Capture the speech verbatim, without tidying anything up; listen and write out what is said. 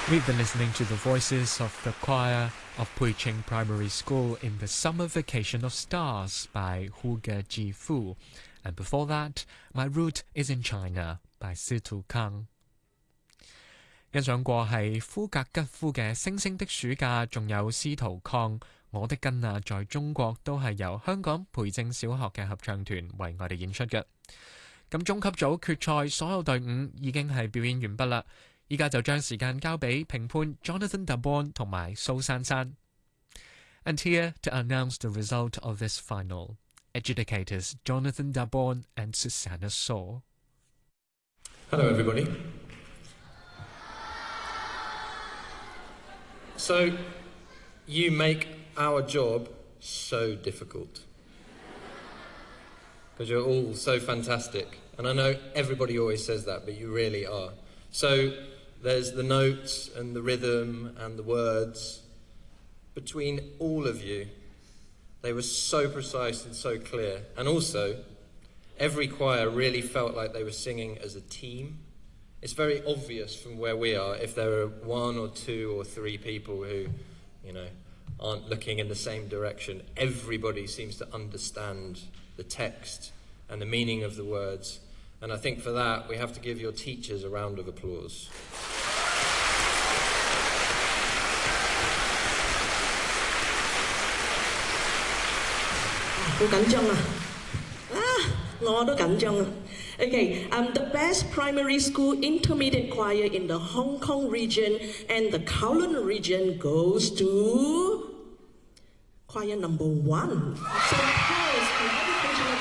We've been listening to the voices of the choir of Pui Ching Primary School in the Summer Vacation of Stars by Hu Ge Ji Fu. And before that, My Route is in China by Si Tu Kang. 欣賞過係夫格吉夫嘅《星星的暑假》，仲有司徒抗《我的根啊在中國》，都係由香港培正小學嘅合唱團為我哋演出嘅。咁中級組決賽所有隊伍已經係表演完畢啦，依家就將時間交俾評判 Jonathan Dabon 同埋蘇珊珊。And here to announce the result of this final, adjudicators Jonathan Dabon and Susanna Saw. Hello everybody. So, you make our job so difficult. Because you're all so fantastic. And I know everybody always says that, but you really are. So, there's the notes and the rhythm and the words. Between all of you, they were so precise and so clear. And also, every choir really felt like they were singing as a team. It's very obvious from where we are if there are one or two or three people who, you know, aren't looking in the same direction. Everybody seems to understand the text and the meaning of the words. And I think for that, we have to give your teachers a round of applause. Okay, um, the best primary school intermediate choir in the Hong Kong region and the Kowloon region goes to choir number one. So,